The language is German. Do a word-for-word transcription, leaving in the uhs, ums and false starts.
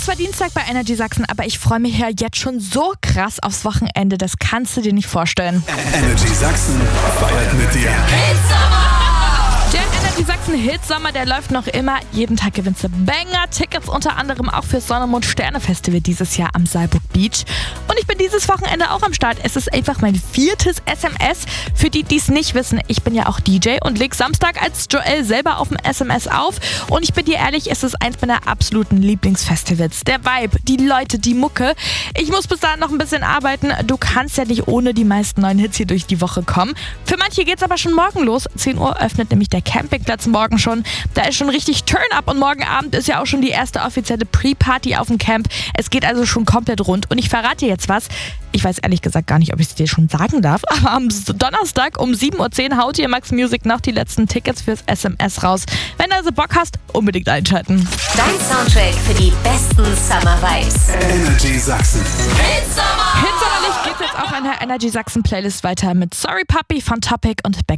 zwar Dienstag bei Energy Sachsen, aber ich freue mich ja jetzt schon so krass aufs Wochenende, das kannst du dir nicht vorstellen. Energy Sachsen feiert mit dir. Der Energy Sachsen Hitsommer, der läuft noch immer. Jeden Tag gewinnst du Banger-Tickets, unter anderem auch fürs Sonne, Mond, Sterne Festival dieses Jahr am Saalburg Beach. Und ich bin dieses Wochenende auch am Start. Es ist einfach mein viertes S M S. Für die, die es nicht wissen, ich bin ja auch D J und leg Samstag als Joel selber auf dem S M S auf. Und ich bin dir ehrlich, es ist eins meiner absoluten Lieblingsfestivals. Der Vibe, die Leute, die Mucke. Ich muss bis dahin noch ein bisschen arbeiten. Du kannst ja nicht ohne die meisten neuen Hits hier durch die Woche kommen. Für manche geht's aber schon morgen los. zehn Uhr öffnet nämlich der Campingplatz morgen schon. Da ist schon richtig Turn-up und morgen Abend ist ja auch schon die erste offizielle Pre-Party auf dem Camp. Es geht also schon komplett rund und ich verrate dir jetzt was. Ich weiß ehrlich gesagt gar nicht, ob ich es dir schon sagen darf, aber am Donnerstag um sieben Uhr zehn haut hier Max Music noch die letzten Tickets fürs S M S raus. Wenn du also Bock hast, unbedingt einschalten. Dein Soundtrack für die besten Summer Vibes. Energy Sachsen. Hitsommer! Hitsommerlich geht's jetzt auch in der Energy Sachsen Playlist weiter mit Sorry Puppy von Topic und Beck